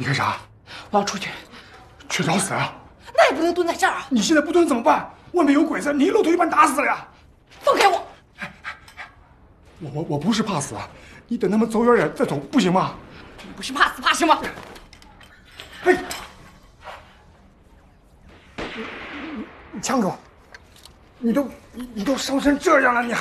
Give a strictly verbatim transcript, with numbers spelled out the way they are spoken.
你干啥？ 我要出去。 去找死啊！ 那也不能蹲在这儿啊！ 你现在不蹲怎么办？外面有鬼子，你一露头就把你打死了呀！ 放开我！ 我我我不是怕死，你等他们走远点再走，不行吗？ 你不是怕死怕什么？ 嘿，你你枪给我！你都你你都伤成这样了，你还